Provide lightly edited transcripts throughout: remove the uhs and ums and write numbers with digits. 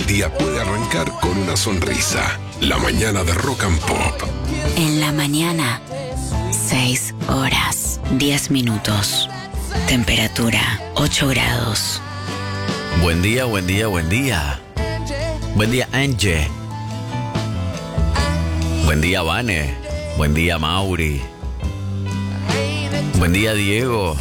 día puede arrancar con una sonrisa. La mañana de Rock and Pop. En la mañana, 6 horas, 10 minutos. Temperatura, 8 grados. Buen día, buen día, buen día. Buen día, Angie. Buen día, Vane. Buen día, Mauri. Buen día, Diego.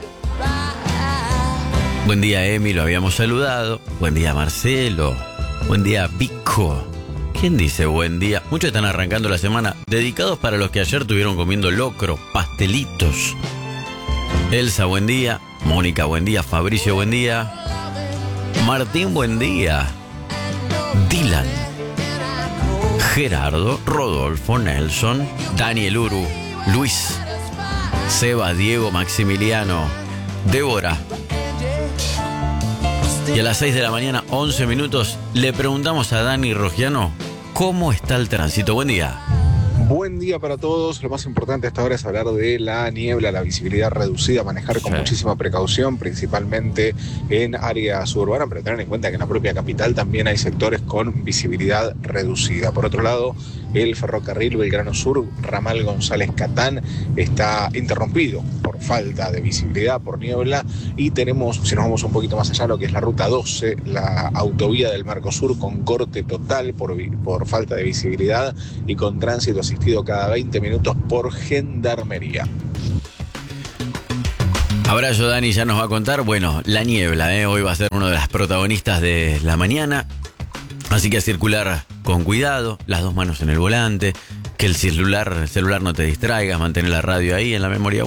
Buen día, Emi, lo habíamos saludado. Buen día, Marcelo. Buen día, Vico. ¿Quién dice buen día? Muchos están arrancando la semana dedicados para los que ayer estuvieron comiendo locro, pastelitos. Elsa, buen día. Mónica, buen día. Fabricio, buen día. Martín, buen día. Dylan. Gerardo, Rodolfo, Nelson, Daniel Uru, Luis, Seba, Diego, Maximiliano, Débora. Y a las 6 de la mañana, 11 minutos, le preguntamos a Dani Rogiano cómo está el tránsito. Buen día. Buen día para todos. Lo más importante hasta ahora es hablar de la niebla, la visibilidad reducida, manejar con muchísima precaución, principalmente en área suburbana, pero tener en cuenta que en la propia capital también hay sectores con visibilidad reducida. Por otro lado, el ferrocarril Belgrano Sur, ramal González Catán, está interrumpido por falta de visibilidad, por niebla, y tenemos, si nos vamos un poquito más allá, lo que es la ruta 12, la autovía del Mercosur, con corte total por falta de visibilidad y con tránsito asistido cada 20 minutos por Gendarmería. Abrazo, Dani, ya nos va a contar. Bueno, la niebla, hoy va a ser una de las protagonistas de la mañana. Así que a circular con cuidado, las dos manos en el volante, que el celular no te distraiga, mantener la radio ahí en la memoria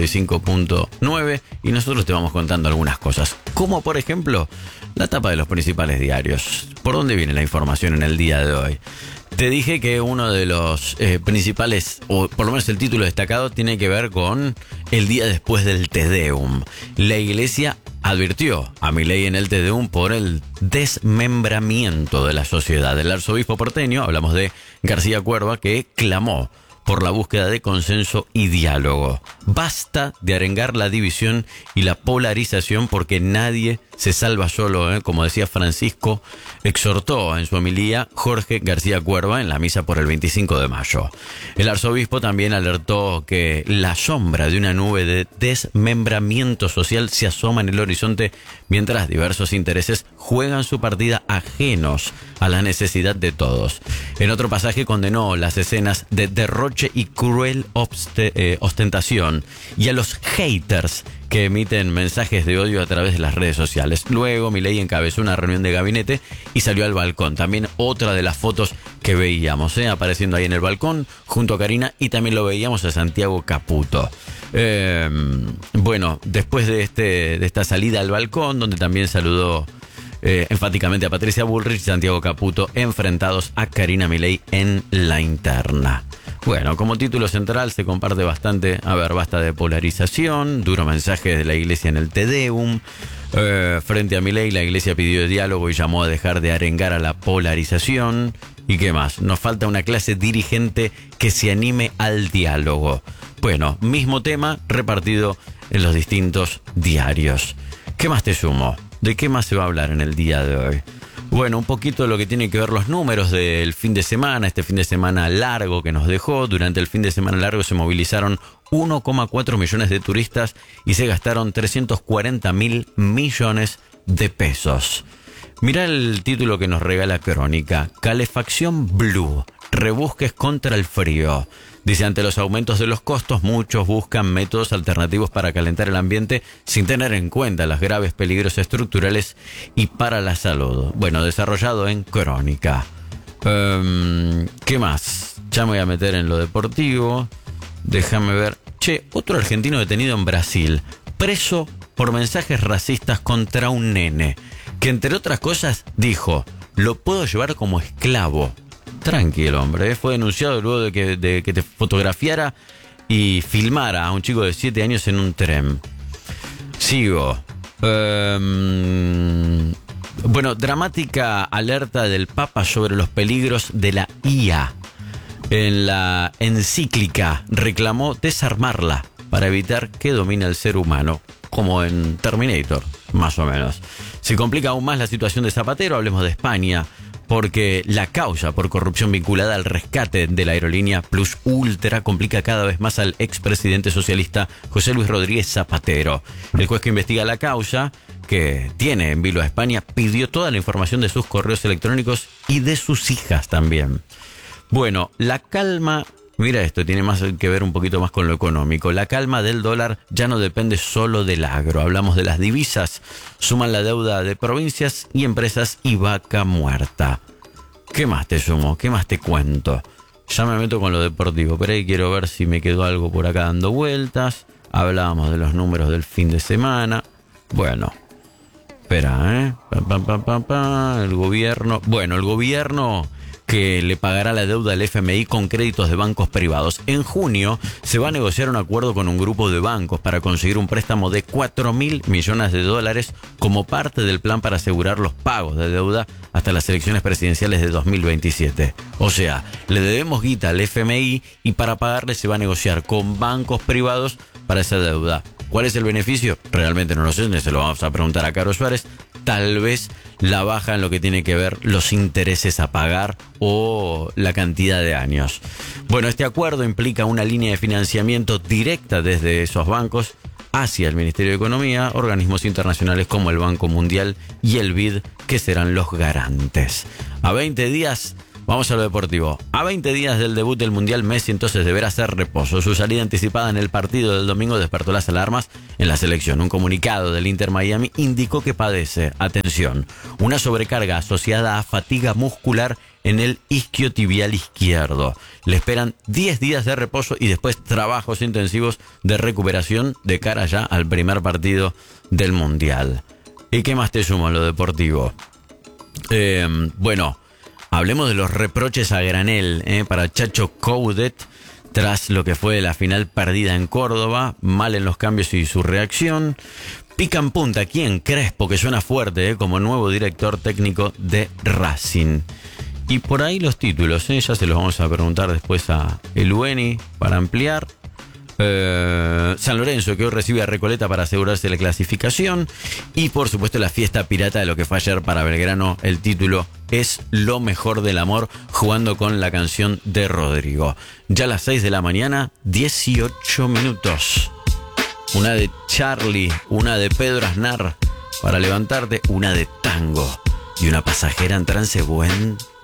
95.9 y nosotros te vamos contando algunas cosas, como por ejemplo la tapa de los principales diarios. ¿Por dónde viene la información en el día de hoy? Te dije que uno de los principales, o por lo menos el título destacado, tiene que ver con el día después del Te Deum. La iglesia advirtió a Milei en el Te Deum por el desmembramiento de la sociedad. El arzobispo porteño, hablamos de García Cuerva, que clamó por la búsqueda de consenso y diálogo. Basta de arengar la división y la polarización porque nadie se salva solo, como decía Francisco, exhortó en su homilía Jorge García Cuerva en la misa por el 25 de mayo. El arzobispo también alertó que la sombra de una nube de desmembramiento social se asoma en el horizonte mientras diversos intereses juegan su partida ajenos a la necesidad de todos. En otro pasaje condenó las escenas de derroche y cruel ostentación y a los haters que emiten mensajes de odio a través de las redes sociales. Luego Milei encabezó una reunión de gabinete y salió al balcón. También otra de las fotos que veíamos, apareciendo ahí en el balcón junto a Karina, y también lo veíamos a Santiago Caputo. Bueno, después de esta salida al balcón, donde también saludó enfáticamente a Patricia Bullrich y Santiago Caputo, enfrentados a Karina Milei en la interna. Bueno, como título central se comparte bastante, basta de polarización, duro mensaje de la iglesia en el Te Deum. Frente a Milei, la iglesia pidió diálogo y llamó a dejar de arengar a la polarización. ¿Y qué más? Nos falta una clase dirigente que se anime al diálogo. Bueno, mismo tema repartido en los distintos diarios. ¿Qué más te sumo? ¿De qué más se va a hablar en el día de hoy? Bueno, un poquito lo que tiene que ver los números del fin de semana, este fin de semana largo que nos dejó. Durante el fin de semana largo se movilizaron 1,4 millones de turistas y se gastaron 340.000 millones de pesos. Mirá el título que nos regala Crónica: Calefacción Blue, rebusques contra el frío. Dice, ante los aumentos de los costos, muchos buscan métodos alternativos para calentar el ambiente sin tener en cuenta los graves peligros estructurales y para la salud. Bueno, desarrollado en Crónica. ¿Qué más? Ya me voy a meter en lo deportivo. Déjame ver. Otro argentino detenido en Brasil, preso por mensajes racistas contra un nene, que entre otras cosas dijo, lo puedo llevar como esclavo. Tranquilo, hombre, fue denunciado luego de que te fotografiara y filmara a un chico de 7 años en un tren. Sigo. Bueno, dramática alerta del Papa sobre los peligros de la IA. En la encíclica reclamó desarmarla para evitar que domine al ser humano, como en Terminator. más o menos. Se complica aún más la situación de Zapatero, hablemos de España, porque la causa por corrupción vinculada al rescate de la aerolínea Plus Ultra complica cada vez más al expresidente socialista José Luis Rodríguez Zapatero. El juez que investiga la causa, que tiene en vilo a España, pidió toda la información de sus correos electrónicos y de sus hijas también. Bueno, la calma, mira esto, tiene más que ver un poquito más con lo económico. La calma del dólar ya no depende solo del agro. Hablamos de las divisas, suman la deuda de provincias y empresas y vaca muerta. ¿Qué más te sumo? ¿Qué más te cuento? Ya me meto con lo deportivo, pero ahí quiero ver si me quedó algo por acá dando vueltas. Hablábamos de los números del fin de semana. Bueno, espera, el gobierno... Bueno, el gobierno que le pagará la deuda al FMI con créditos de bancos privados. En junio se va a negociar un acuerdo con un grupo de bancos para conseguir un préstamo de 4.000 millones de dólares como parte del plan para asegurar los pagos de deuda hasta las elecciones presidenciales de 2027. O sea, le debemos guita al FMI y para pagarle se va a negociar con bancos privados para esa deuda. ¿Cuál es el beneficio? Realmente no lo sé, se lo vamos a preguntar a Caro Suárez. Tal vez la baja en lo que tiene que ver los intereses a pagar o la cantidad de años. Bueno, este acuerdo implica una línea de financiamiento directa desde esos bancos hacia el Ministerio de Economía, organismos internacionales como el Banco Mundial y el BID, que serán los garantes. A 20 días... Vamos a lo deportivo. A 20 días del debut del Mundial, Messi entonces deberá hacer reposo. Su salida anticipada en el partido del domingo despertó las alarmas en la selección. Un comunicado del Inter Miami indicó que padece, atención, una sobrecarga asociada a fatiga muscular en el isquiotibial izquierdo. Le esperan 10 días de reposo y después trabajos intensivos de recuperación de cara ya al primer partido del Mundial. ¿Y qué más te sumo en lo deportivo? Bueno... Hablemos de los reproches a granel para Chacho Coudet tras lo que fue la final perdida en Córdoba, mal en los cambios y su reacción. Pica en punta, ¿quién? Crespo, que suena fuerte como nuevo director técnico de Racing. Y por ahí los títulos, ya se los vamos a preguntar después a Elueni para ampliar. San Lorenzo, que hoy recibe a Recoleta para asegurarse la clasificación. Y por supuesto la fiesta pirata de lo que fue ayer para Belgrano. El título es Lo mejor del amor, jugando con la canción de Rodrigo. Ya a las 6 de la mañana, 18 minutos. Una de Charlie, una de Pedro Aznar para levantarte, una de tango y una pasajera en trance buen